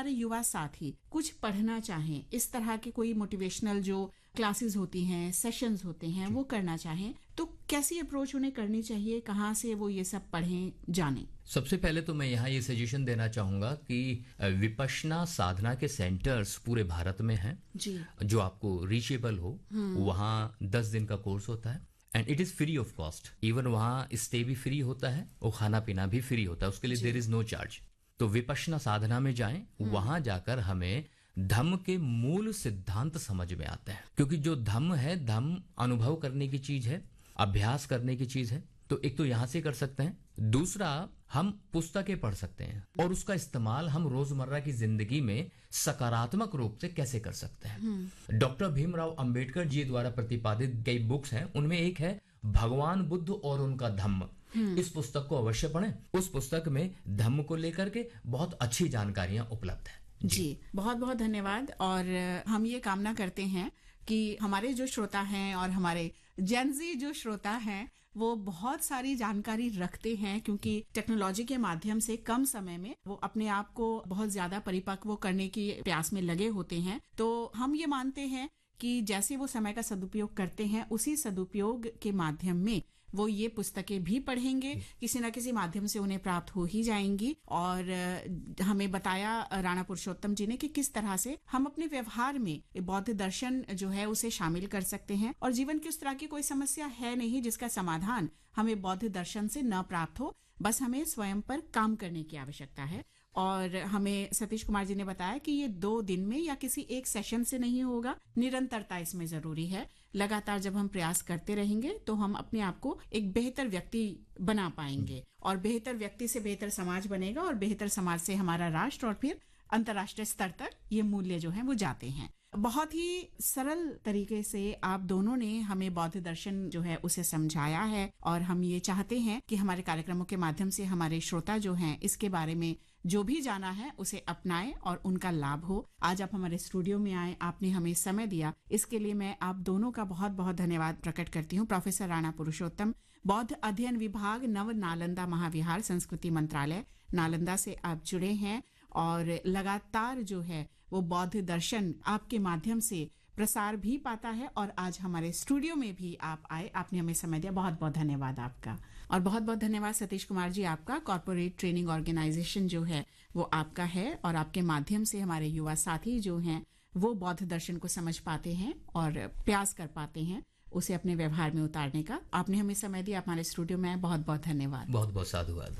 हमारे युवा साथी कुछ पढ़ना चाहें, इस तरह के कोई मोटिवेशनल जो क्लासेस होती हैं, सेशंस होते हैं, वो करना चाहें, तो कैसी अप्रोच उन्हें करनी चाहिए, कहाँ से वो ये सब पढ़ें, जानें? सबसे पहले तो मैं यहाँ ये सजेशन देना चाहूँगा कि विपश्यना साधना के सेंटर्स पूरे भारत में हैं जी। जो आपको रीचेबल हो। वहाँ 10 दिन का कोर्स होता है and it is free of cost. Even वहाँ स्टे भी फ्री होता है और खाना पीना भी फ्री होता है, उसके लिए देयर इज़ नो चार्ज। तो विपश्यना साधना में जाएं, वहाँ जाकर हमें धम्म के मूल सिद्धांत समझ में आते हैं, क्योंकि जो धम्म है, धम्म अनुभव करने की चीज है, अभ्यास करने की चीज है। तो एक तो यहां से कर सकते हैं, दूसरा हम पुस्तकें पढ़ सकते हैं और उसका इस्तेमाल हम रोजमर्रा की जिंदगी में सकारात्मक रूप से कैसे कर सकते हैं। डॉक्टर भीमराव अंबेडकर जी द्वारा प्रतिपादित कई बुक्स हैं, उनमें एक है भगवान बुद्ध और उनका धम्म। इस पुस्तक को अवश्य पढ़ें। उस पुस्तक में धम्म को लेकर के बहुत अच्छी जानकारियां उपलब्ध है। जी, बहुत बहुत धन्यवाद। और हम ये कामना करते हैं कि हमारे जो श्रोता हैं और हमारे जेनजी जो श्रोता हैं वो बहुत सारी जानकारी रखते हैं, क्योंकि टेक्नोलॉजी के माध्यम से कम समय में वो अपने आप को बहुत ज्यादा परिपक्व करने की प्रयास में लगे होते हैं। तो हम ये मानते हैं कि जैसे वो समय का सदुपयोग करते हैं, उसी सदुपयोग के माध्यम में वो ये पुस्तकें भी पढ़ेंगे, किसी न किसी माध्यम से उन्हें प्राप्त हो ही जाएंगी। और हमें बताया राणा पुरुषोत्तम जी ने कि किस तरह से हम अपने व्यवहार में बौद्ध दर्शन जो है उसे शामिल कर सकते हैं, और जीवन की उस तरह की कोई समस्या है नहीं जिसका समाधान हमें बौद्ध दर्शन से न प्राप्त हो, बस हमें स्वयं पर काम करने की आवश्यकता है। और हमें सतीश कुमार जी ने बताया कि ये 2 दिन में या किसी एक सेशन से नहीं होगा, निरंतरता इसमें जरूरी है। लगातार जब हम प्रयास करते रहेंगे तो हम अपने आप को एक बेहतर व्यक्ति बना पाएंगे, और बेहतर व्यक्ति से बेहतर समाज बनेगा, और बेहतर समाज से हमारा राष्ट्र और फिर अंतर्राष्ट्रीय स्तर तक ये मूल्य जो हैं वो जाते हैं। बहुत ही सरल तरीके से आप दोनों ने हमें बौद्ध दर्शन जो है उसे समझाया है, और हम ये चाहते हैं कि हमारे कार्यक्रमों के माध्यम से हमारे श्रोता जो हैं इसके बारे में जो भी जाना है उसे अपनाएं और उनका लाभ हो। आज आप हमारे स्टूडियो में आए, आपने हमें समय दिया, इसके लिए मैं आप दोनों का बहुत बहुत धन्यवाद प्रकट करती हूँ। प्रोफेसर राणा पुरुषोत्तम, बौद्ध अध्ययन विभाग, नव नालंदा महाविहार, संस्कृति मंत्रालय, नालंदा से आप जुड़े हैं, और लगातार जो है वो बौद्ध दर्शन आपके माध्यम से प्रसार भी पाता है, और आज हमारे स्टूडियो में भी आप आए, आपने हमें समय दिया, बहुत बहुत धन्यवाद आपका। और बहुत बहुत धन्यवाद सतीश कुमार जी आपका। कॉर्पोरेट ट्रेनिंग ऑर्गेनाइजेशन जो है वो आपका है, और आपके माध्यम से हमारे युवा साथी जो हैं वो बौद्ध दर्शन को समझ पाते हैं और प्रयास कर पाते हैं उसे अपने व्यवहार में उतारने का। आपने हमें समय दिया, हमारे स्टूडियो में, बहुत बहुत धन्यवाद। बहुत बहुत साधुवाद।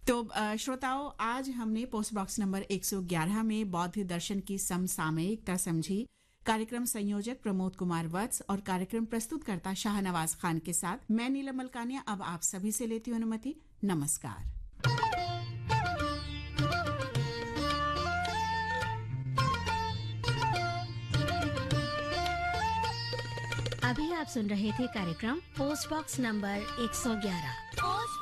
तो श्रोताओं, आज हमने पोस्ट बॉक्स नंबर 111 में बौद्ध दर्शन की समसामयिकता समझी। कार्यक्रम संयोजक प्रमोद कुमार वत्स और कार्यक्रम प्रस्तुतकर्ता शाहनवाज खान के साथ मैं नीलम मलकानिया अब आप सभी से लेती हूँ अनुमति। नमस्कार। अभी आप सुन रहे थे कार्यक्रम पोस्ट बॉक्स नंबर 111।